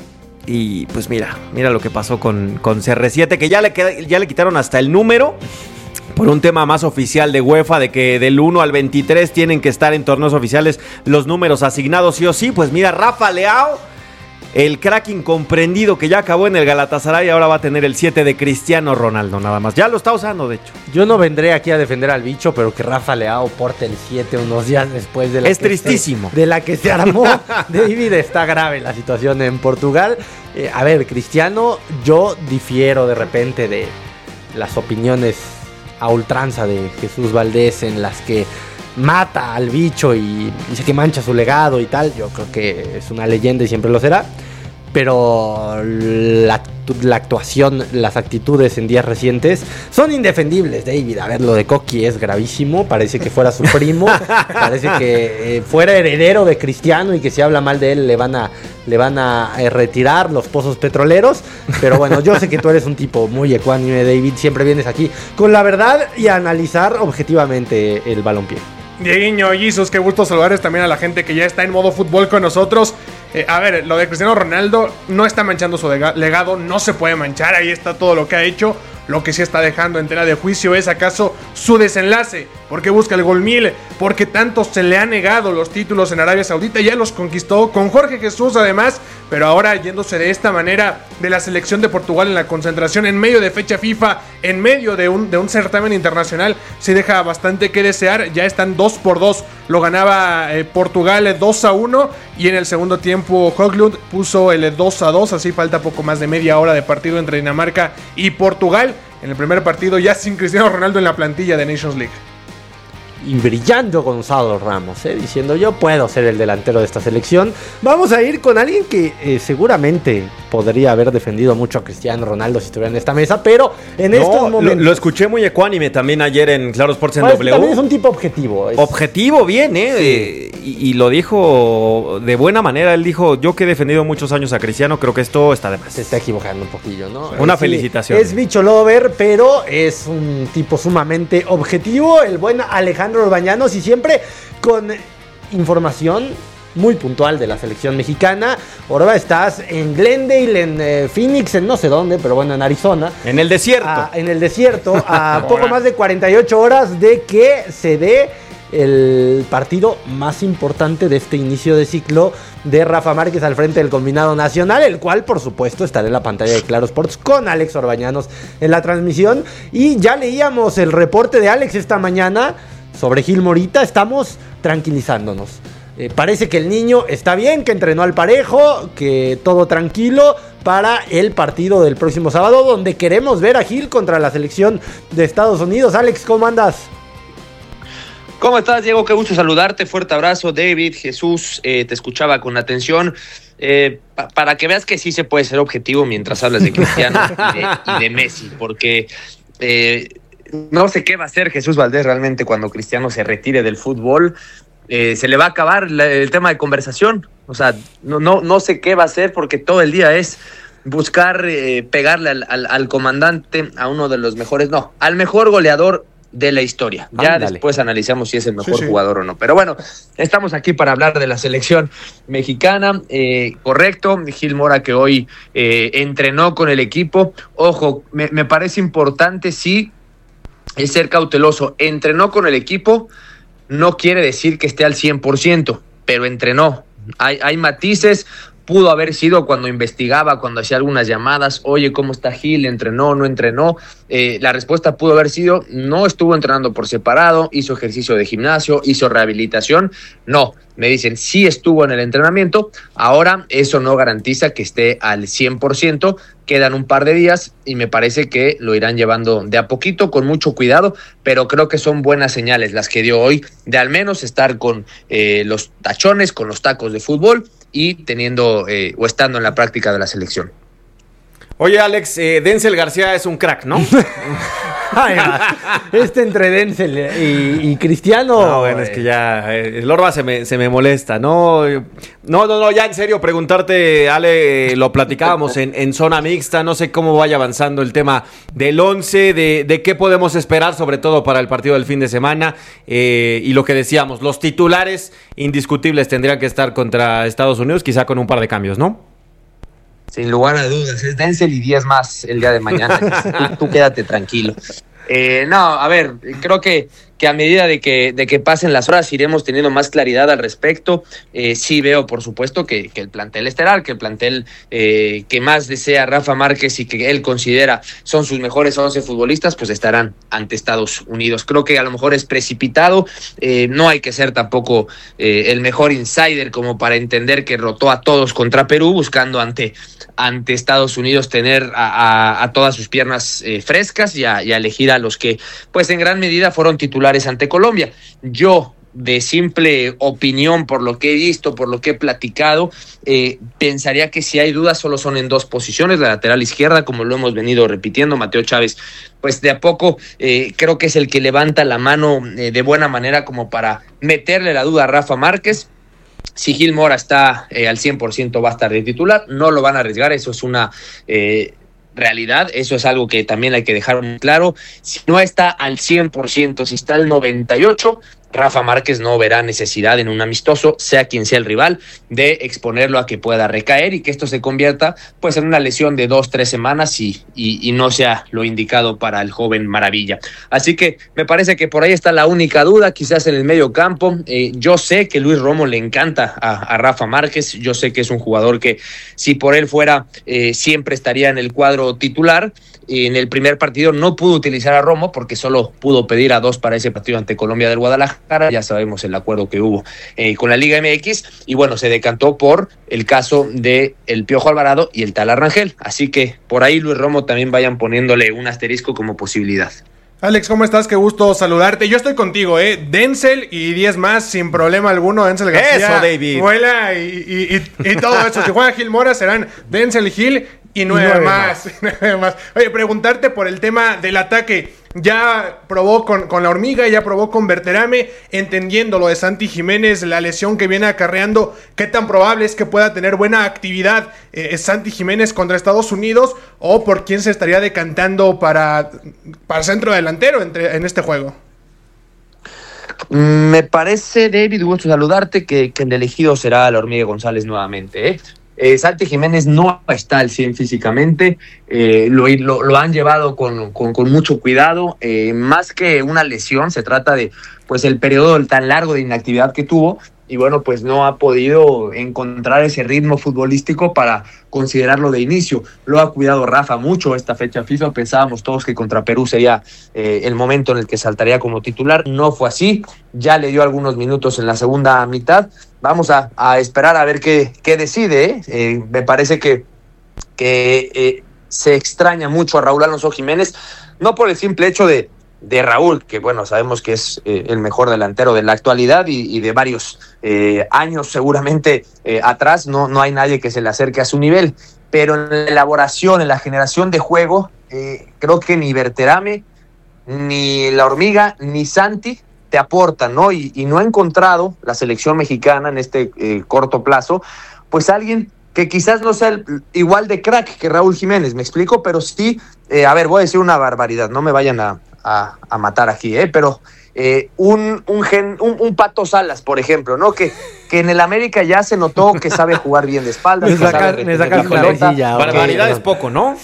Y pues mira, mira lo que pasó con, con C R siete, que ya le, ya le quitaron hasta el número por un tema más oficial de UEFA, de que del uno al veintitrés tienen que estar en torneos oficiales los números asignados sí o sí. Pues mira, Rafa Leao el crack incomprendido que ya acabó en el Galatasaray, ahora va a tener el siete de Cristiano Ronaldo nada más. Ya lo está usando, de hecho. Yo no vendré aquí a defender al bicho, pero que Rafa Leao porte el siete unos días después de la es que tristísimo. Se, de la que se armó. David, está grave la situación en Portugal. Eh, a ver, Cristiano, yo difiero de repente de las opiniones a ultranza de Jesús Valdés en las que mata al bicho y dice que mancha su legado y tal. Yo creo que es una leyenda y siempre lo será. Pero la, la actuación, las actitudes en días recientes son indefendibles, David. A ver, lo de Coqui es gravísimo. Parece que fuera su primo. Parece que eh, fuera heredero de Cristiano y que si habla mal de él le van a, le van a eh, retirar los pozos petroleros. Pero bueno, yo sé que tú eres un tipo muy ecuánime, David. Siempre vienes aquí con la verdad y a analizar objetivamente el balompié. Dieguiño, Jesus, qué gusto saludarles también a la gente que ya está en modo fútbol con nosotros. Eh, a ver, lo de Cristiano Ronaldo no está manchando su legado, no se puede manchar, ahí está todo lo que ha hecho. Lo que sí está dejando en tela de juicio es acaso su desenlace. ¿Por qué busca el gol mil? Porque tanto se le ha negado los títulos en Arabia Saudita, ya los conquistó con Jorge Jesús además, pero ahora yéndose de esta manera de la selección de Portugal en la concentración en medio de fecha FIFA, en medio de un, de un certamen internacional, se deja bastante que desear. Ya están dos por dos, lo ganaba eh, Portugal dos a uno y en el segundo tiempo Højlund puso el dos a dos, así falta poco más de media hora de partido entre Dinamarca y Portugal. En el primer partido ya sin Cristiano Ronaldo en la plantilla de Nations League. Y brillando Gonzalo Ramos, ¿eh? diciendo yo puedo ser el delantero de esta selección. Vamos a ir con alguien que eh, seguramente podría haber defendido mucho a Cristiano Ronaldo si estuviera en esta mesa, pero en no, estos momentos... Lo, lo escuché muy ecuánime también ayer en Claro Sports en pues, W. También es un tipo objetivo. Es... Objetivo, bien, ¿eh? Sí. eh y, y lo dijo de buena manera. Él dijo, yo que he defendido muchos años a Cristiano, creo que esto está de más. Se está equivocando un poquillo, ¿no? Una sí, felicitación. Es bicho lover, pero es un tipo sumamente objetivo. El buen Alejandro Orbañanos y siempre con información muy puntual de la selección mexicana. Orba, estás en Glendale, en eh, Phoenix, en no sé dónde, pero bueno, en Arizona. En el desierto. A, en el desierto, a poco más de cuarenta y ocho horas de que se dé el partido más importante de este inicio de ciclo de Rafa Márquez al frente del combinado nacional, el cual por supuesto estará en la pantalla de Claro Sports con Alex Orbañanos en la transmisión. Y ya leíamos el reporte de Alex esta mañana sobre Gil Morita. Estamos tranquilizándonos. Eh, parece que el niño está bien, que entrenó al parejo, que todo tranquilo para el partido del próximo sábado, donde queremos ver a Gil contra la selección de Estados Unidos. Alex, ¿cómo andas? ¿Cómo estás, Diego? Qué gusto saludarte. Fuerte abrazo, David, Jesús. Eh, te escuchaba con atención. Eh, pa- para que veas que sí se puede ser objetivo mientras hablas de Cristiano y, de, y de Messi, porque eh, no sé qué va a hacer Jesús Valdés realmente cuando Cristiano se retire del fútbol. Eh, se le va a acabar la, el tema de conversación. O sea, no, no, no sé qué va a hacer porque todo el día es buscar eh, pegarle al, al, al comandante, a uno de los mejores, no, al mejor goleador de la historia. Ya Ándale. Después analizamos si es el mejor sí, sí. jugador o no. Pero bueno, estamos aquí para hablar de la selección mexicana. Eh, correcto, Gil Mora que hoy eh, entrenó con el equipo. Ojo, me, me parece importante, sí, es ser cauteloso. Entrenó con el equipo, no quiere decir que esté al cien por ciento, pero entrenó. Hay, hay matices. Pudo haber sido cuando investigaba, cuando hacía algunas llamadas, oye, ¿cómo está Gil? ¿Entrenó? ¿No entrenó? Eh, la respuesta pudo haber sido, no estuvo entrenando por separado, hizo ejercicio de gimnasio, hizo rehabilitación. No, me dicen, sí estuvo en el entrenamiento, ahora eso no garantiza que esté al cien por ciento, quedan un par de días y me parece que lo irán llevando de a poquito, con mucho cuidado, pero creo que son buenas señales las que dio hoy, de al menos estar con eh, los tachones, con los tacos de fútbol, y teniendo eh, o estando en la práctica de la selección. Oye, Alex, eh, Denzel García es un crack, ¿no? Ay, este entre Denzel y, y Cristiano. No, bueno, eh. es que ya eh, el Orba se me, se me molesta, ¿no? No, no, no, ya en serio, preguntarte, Ale, eh, lo platicábamos en, en zona mixta, no sé cómo vaya avanzando el tema del once, de, de qué podemos esperar, sobre todo para el partido del fin de semana, eh, y lo que decíamos, los titulares indiscutibles tendrían que estar contra Estados Unidos, quizá con un par de cambios, ¿no? Sin lugar a dudas, es Denzel y diez más el día de mañana. tú, tú quédate tranquilo. Eh, no, a ver, creo que, que a medida de que, de que pasen las horas iremos teniendo más claridad al respecto. Eh, sí veo, por supuesto, que, que el plantel estelar, que el plantel eh, que más desea Rafa Márquez y que él considera son sus mejores once futbolistas, pues estarán ante Estados Unidos. Creo que a lo mejor es precipitado, eh, no hay que ser tampoco eh, el mejor insider como para entender que rotó a todos contra Perú, buscando ante, ante Estados Unidos tener a, a, a todas sus piernas eh, frescas y a, y a elegir a los que, pues en gran medida fueron titulares ante Colombia. Yo, de simple opinión, por lo que he visto, por lo que he platicado, eh, pensaría que si hay dudas solo son en dos posiciones, la lateral izquierda, como lo hemos venido repitiendo. Mateo Chávez, pues de a poco eh, creo que es el que levanta la mano eh, de buena manera como para meterle la duda a Rafa Márquez. Si Gil Mora está eh, al cien por ciento va a estar de titular, no lo van a arriesgar, eso es una eh, realidad, eso es algo que también hay que dejar muy claro. Si no está al cien por ciento, si está al noventa y ocho por ciento, Rafa Márquez no verá necesidad en un amistoso, sea quien sea el rival, de exponerlo a que pueda recaer y que esto se convierta pues en una lesión de dos, tres semanas y, y, y no sea lo indicado para el joven Maravilla. Así que me parece que por ahí está la única duda, quizás en el medio campo. Eh, yo sé que Luis Romo le encanta a, a Rafa Márquez, yo sé que es un jugador que si por él fuera eh, siempre estaría en el cuadro titular. En el primer partido no pudo utilizar a Romo porque solo pudo pedir a dos para ese partido ante Colombia del Guadalajara. Ya sabemos el acuerdo que hubo eh, con la Liga M X y bueno, se decantó por el caso de el Piojo Alvarado y el Tala Rangel. Así que por ahí Luis Romo también vayan poniéndole un asterisco como posibilidad. Alex, ¿cómo estás? Qué gusto saludarte. Yo estoy contigo, ¿eh? Denzel y diez más sin problema alguno. Denzel García, eso, David. Vuela y, y, y, y todo eso. Si juega Gil Mora serán Denzel Gil y nueve, nueve más. más. más. Oye, preguntarte por el tema del ataque. Ya probó con, con la Hormiga, ya probó con Berterame, entendiendo lo de Santi Jiménez, la lesión que viene acarreando, qué tan probable es que pueda tener buena actividad eh, Santi Jiménez contra Estados Unidos, o por quién se estaría decantando para, para centro delantero entre, en este juego. Me parece, David, gusto saludarte, que, que el elegido será la Hormiga González nuevamente, ¿eh? Eh, Santi Jiménez no está al cien físicamente, eh, lo, lo, lo han llevado con, con, con mucho cuidado, eh, más que una lesión, se trata de pues el periodo tan largo de inactividad que tuvo, y bueno, pues no ha podido encontrar ese ritmo futbolístico para considerarlo de inicio. Lo ha cuidado Rafa mucho esta fecha FIFA, pensábamos todos que contra Perú sería eh, el momento en el que saltaría como titular, no fue así, ya le dio algunos minutos en la segunda mitad. Vamos a, a esperar a ver qué, qué decide, ¿eh? Eh, me parece que, que eh, se extraña mucho a Raúl Alonso Jiménez, no por el simple hecho de, de Raúl, que bueno, sabemos que es eh, el mejor delantero de la actualidad y, y de varios eh, años seguramente eh, atrás, no, no hay nadie que se le acerque a su nivel, pero en la elaboración, en la generación de juego, eh, creo que ni Berterame, ni la Hormiga, ni Santi te aportan, ¿no? Y, y no ha encontrado la selección mexicana en este eh, corto plazo, pues alguien que quizás no sea el, igual de crack que Raúl Jiménez, ¿me explico? Pero sí, eh, a ver, voy a decir una barbaridad, no me vayan a, a, a matar aquí, ¿eh? Pero eh, un, un, gen, un, un Pato Salas, por ejemplo, ¿no? Que, que en el América ya se notó que sabe jugar bien de espaldas, que sabe retener la pelota. Barbaridad es poco, ¿no?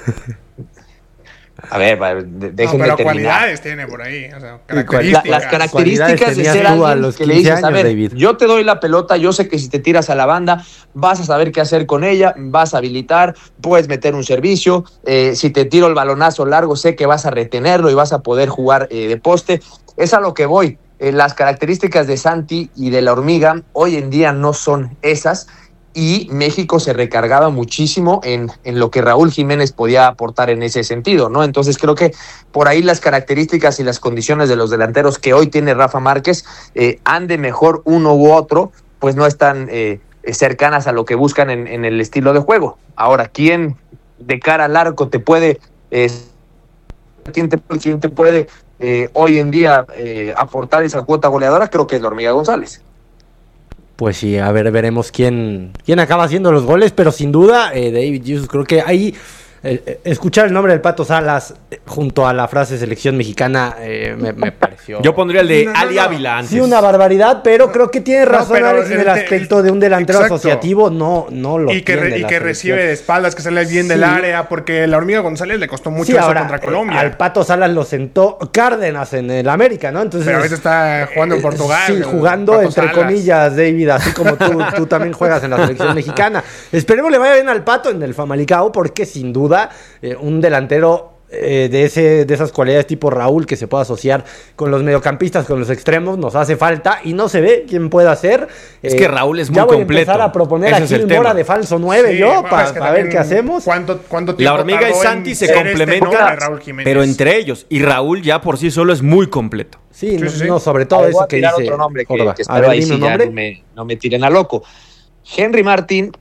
A ver, déjenme no, pero terminar. Cualidades tiene por ahí, o sea, características. La, las características de ser alguien que le dices, años, a ver, David. Yo te doy la pelota, yo sé que si te tiras a la banda vas a saber qué hacer con ella, vas a habilitar, puedes meter un servicio, eh, si te tiro el balonazo largo sé que vas a retenerlo y vas a poder jugar eh, de poste. Es a lo que voy. Eh, las características de Santi y de la Hormiga hoy en día no son esas, y México se recargaba muchísimo en, en lo que Raúl Jiménez podía aportar en ese sentido, ¿no? Entonces creo que por ahí las características y las condiciones de los delanteros que hoy tiene Rafa Márquez, eh, ande mejor uno u otro, pues no están eh, cercanas a lo que buscan en, en el estilo de juego. Ahora, ¿quién de cara al arco te puede, eh, quién te, quién te puede eh, hoy en día eh, aportar esa cuota goleadora? Creo que es la Hormiga González. Pues sí, a ver, veremos quién, quién acaba haciendo los goles, pero sin duda, eh, David Jesus, creo que ahí eh, escuchar el nombre del Pato Salas eh, junto a la frase selección mexicana eh, me, me pareció. Yo pondría el de No, no, Ali no. Ávila antes. Sí, una barbaridad, pero creo que tiene No, razón pero Alex en el el te- aspecto de un delantero exacto. asociativo, no, no lo Y que, tiene re- y la que selección. recibe de espaldas, que sale bien Sí. del área, porque la hormiga González le costó mucho Sí, eso ahora, contra eh, Colombia. al Pato Salas lo sentó Cárdenas en el América, ¿no? Entonces, Pero ahorita está jugando en eh, Portugal. Sí, el jugando Pato entre Salas. comillas, David, así como tú, tú también juegas en la selección mexicana. Esperemos le vaya bien al Pato en el Famalicao, porque sin duda eh, un delantero eh, de ese de esas cualidades tipo Raúl que se pueda asociar con los mediocampistas, con los extremos, nos hace falta y no se ve quién puede hacer. Es que Raúl es muy ya voy completo. a empezar a proponer Ese a es el Gil tema. Mora de falso nueve Sí, yo, bueno, para es que ver también qué hacemos. ¿Cuánto, cuánto La tiempo hormiga y tardó en Santi se ser este complementan, nombre de Raúl Jiménez? pero entre ellos. Y Raúl ya por sí solo es muy completo. Sí, Sí, no, sí, sí. no, sobre todo Ahora voy eso a que tirar dice otro nombre que, Córdoba. que A espero ver, ahí dime sí un ya nombre. no me, no me tiren a loco. Henry Martín